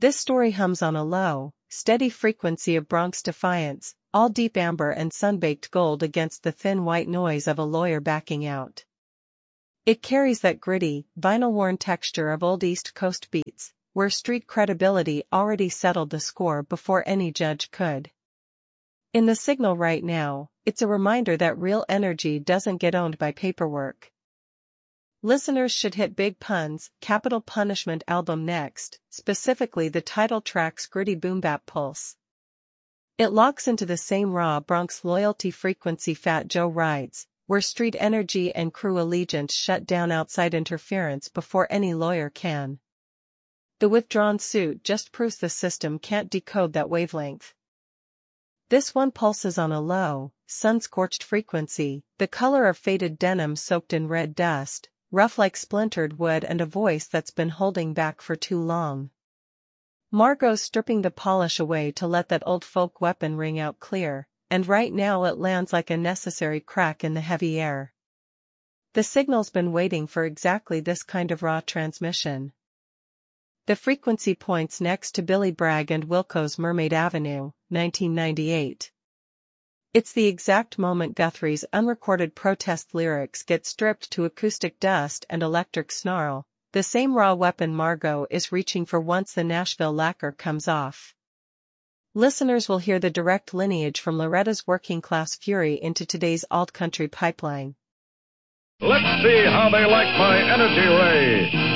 This story hums on a low, steady frequency of Bronx defiance, all deep amber and sun-baked gold against the thin white noise of a lawyer backing out. It carries that gritty, vinyl-worn texture of old East Coast beats, where street credibility already settled the score before any judge could. In the signal right now, it's a reminder that real energy doesn't get owned by paperwork. Listeners should hit Big Pun's Capital Punishment album next, specifically the title track's gritty boom-bap pulse. It locks into the same raw Bronx loyalty frequency Fat Joe rides, where street energy and crew allegiance shut down outside interference before any lawyer can. The withdrawn suit just proves the system can't decode that wavelength. This one pulses on a low, sun-scorched frequency, the color of faded denim soaked in red dust, rough like splintered wood, and a voice that's been holding back for too long. Margot's stripping the polish away to let that old folk weapon ring out clear, and right now it lands like a necessary crack in the heavy air. The signal's been waiting for exactly this kind of raw transmission. The frequency points next to Billy Bragg and Wilco's Mermaid Avenue, 1998. It's the exact moment Guthrie's unrecorded protest lyrics get stripped to acoustic dust and electric snarl, the same raw weapon Margot is reaching for once the Nashville lacquer comes off. Listeners will hear the direct lineage from Loretta's working-class fury into today's alt-country pipeline. Let's see how they like my energy ray.